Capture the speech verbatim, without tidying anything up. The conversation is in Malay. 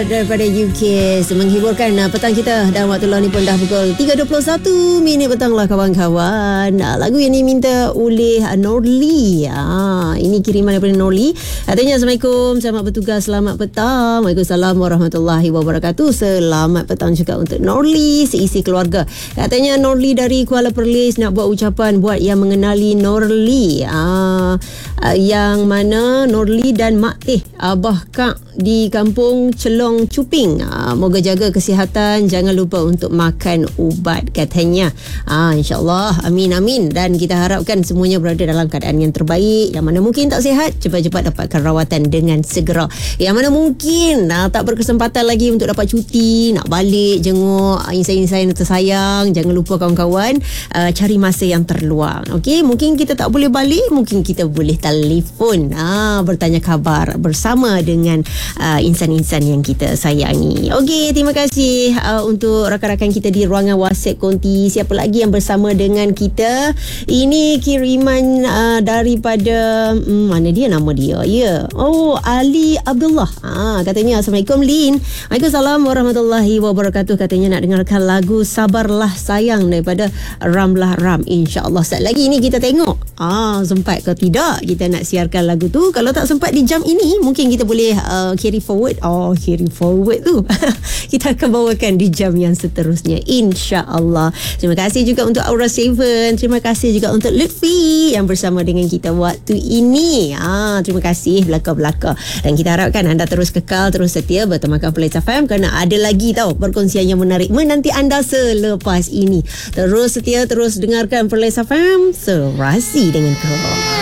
Road daripada U K menghiburkan uh, petang kita, dan waktu lah ni pun dah pukul tiga dua puluh satu minit petang lah kawan-kawan. Uh, lagu yang diminta oleh uh, Norli. Uh, ini kiriman daripada Norli. Katanya, Assalamualaikum, selamat bertugas, selamat petang. Waalaikumsalam warahmatullahi wabarakatuh. Selamat petang juga untuk Norli, seisi keluarga. Katanya Norli dari Kuala Perlis nak buat ucapan buat yang mengenali Norli. Uh, uh, yang mana Norli dan Mak Teh, Abah Kak di kampung Celong Cuping. Uh, moga jaga kesihatan, jangan lupa untuk makan ubat katanya. Uh, InsyaAllah, amin amin. Dan kita harapkan semuanya berada dalam keadaan yang terbaik. Yang mana mungkin tak sihat, cepat-cepat dapatkan rawatan dengan segera. Yang mana mungkin uh, tak berkesempatan lagi untuk dapat cuti, nak balik jenguk uh, insan-insan yang tersayang, jangan lupa kawan-kawan, uh, cari masa yang terluang. Okey, mungkin kita tak boleh balik, mungkin kita boleh telefon, uh, bertanya khabar bersama dengan uh, insan-insan yang kita sayangi. Okey, terima kasih uh, untuk rakan-rakan kita di ruangan WhatsApp Konti. Siapa lagi yang bersama dengan kita? Ini kiriman uh, daripada hmm, mana dia nama dia? Ya. Yeah. Oh, Ali Abdullah. Ah, katanya, Assalamualaikum Lin. Waalaikumsalam warahmatullahi wabarakatuh. Katanya nak dengarkan lagu Sabarlah Sayang daripada Ramlah Ram. InsyaAllah saat lagi ni kita tengok ah sempat ke tidak kita nak siarkan lagu tu. Kalau tak sempat di jam ini, mungkin kita boleh uh, carry forward. Oh, carry forward tu kita akan bawakan di jam yang seterusnya, insya-Allah. Terima kasih juga untuk Aura Seven. Terima kasih juga untuk Lutfi yang bersama dengan kita waktu ini. Ah, terima kasih belaka-belaka. Dan kita harapkan anda terus kekal, terus setia bertemankan Perlis F M, kerana ada lagi tau perkongsian yang menarik menanti anda selepas ini. Terus setia, terus dengarkan Perlis F M, serasi dengan kau.